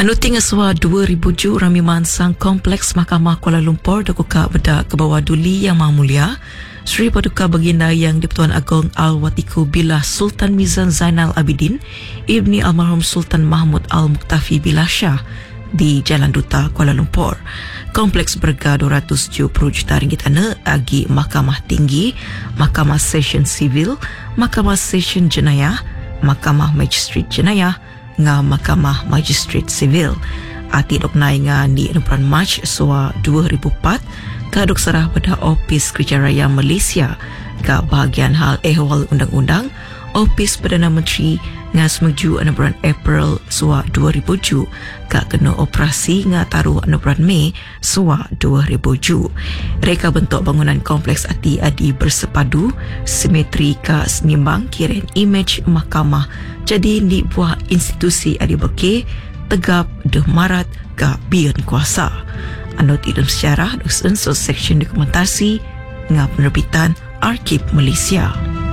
Anu tinggal suah 2000 ju rami mansang Kompleks Mahkamah Kuala Lumpur dakuka bedak ke bawah Duli Yang Maha Mulia Sri Paduka Baginda Yang di-Pertuan Agong Al-Watiku Billah Sultan Mizan Zainal Abidin Ibni Almarhum Sultan Mahmud Al-Muktafi Billah Shah di Jalan Duta Kuala Lumpur. Kompleks berharga 270 juta ringgit agi Mahkamah Tinggi, Mahkamah Session Sivil, Mahkamah Session Jenayah, Mahkamah Magistrate Jenayah nga Mahkamah Magistrate Sivil. Ati dok nai nga ni 6 Mac SUA 2004 kadok serah pada Opis Kerja Raya Malaysia ke bahagian hal ehwal undang-undang Opis Perdana Menteri nga semeju 6 April SUA 2007 ke kena operasi nga taruh 6 Mei SUA 2007. Reka bentuk bangunan kompleks ati adi bersepadu simetri ke senimbang kiran imej mahkamah jadi di buah institusi adi beke tegap deh marat ke bian kuasa. Anut ilmu sejarah dusun section dokumentasi nga penerbitan Arkib Malaysia.